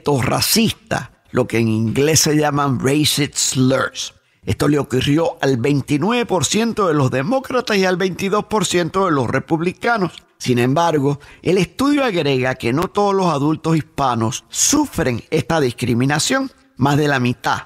epítetos racistas, lo que en inglés se llaman racist slurs. Esto le ocurrió al 29% de los demócratas y al 22% de los republicanos. Sin embargo, el estudio agrega que no todos los adultos hispanos sufren esta discriminación. Más de la mitad,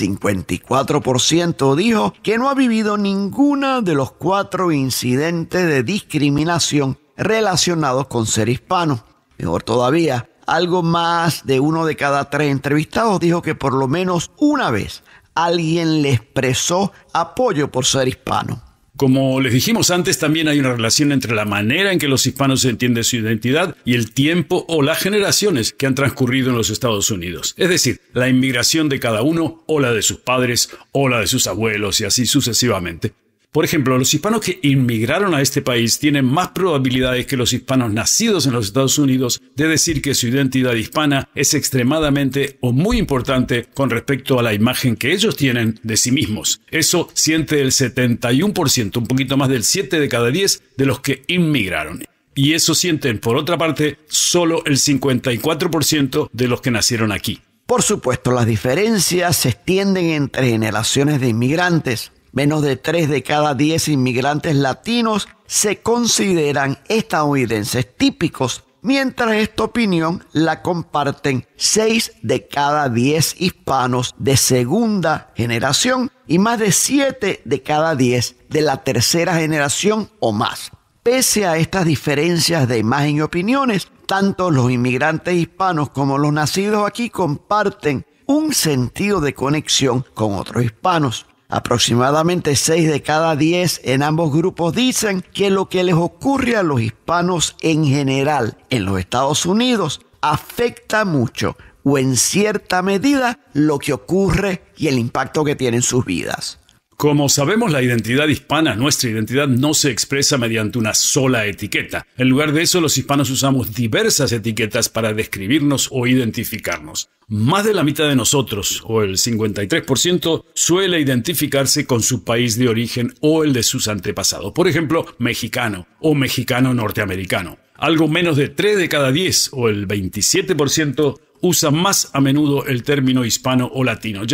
54%, dijo que no ha vivido ninguno de los 4 incidentes de discriminación relacionados con ser hispano. Mejor todavía, algo más de 1 de cada 3 entrevistados dijo que por lo menos una vez alguien le expresó apoyo por ser hispano. Como les dijimos antes, también hay una relación entre la manera en que los hispanos entienden su identidad y el tiempo o las generaciones que han transcurrido en los Estados Unidos. Es decir, la inmigración de cada uno, o la de sus padres, o la de sus abuelos, y así sucesivamente. Por ejemplo, los hispanos que inmigraron a este país tienen más probabilidades que los hispanos nacidos en los Estados Unidos de decir que su identidad hispana es extremadamente o muy importante con respecto a la imagen que ellos tienen de sí mismos. Eso siente el 71%, un poquito más del 7 de cada 10 de los que inmigraron. Y eso sienten, por otra parte, solo el 54% de los que nacieron aquí. Por supuesto, las diferencias se extienden entre generaciones de inmigrantes. Menos de 3 de cada 10 inmigrantes latinos se consideran estadounidenses típicos, mientras esta opinión la comparten 6 de cada 10 hispanos de segunda generación y más de 7 de cada 10 de la tercera generación o más. Pese a estas diferencias de imagen y opiniones, tanto los inmigrantes hispanos como los nacidos aquí comparten un sentido de conexión con otros hispanos. Aproximadamente 6 de cada 10 en ambos grupos dicen que lo que les ocurre a los hispanos en general en los Estados Unidos afecta mucho o en cierta medida lo que ocurre y el impacto que tiene en sus vidas. Como sabemos, la identidad hispana, nuestra identidad, no se expresa mediante una sola etiqueta. En lugar de eso, los hispanos usamos diversas etiquetas para describirnos o identificarnos. Más de la mitad de nosotros, o el 53%, suele identificarse con su país de origen o el de sus antepasados. Por ejemplo, mexicano o mexicano norteamericano. Algo menos de 3 de cada 10, o el 27%, usa más a menudo el término hispano o latino,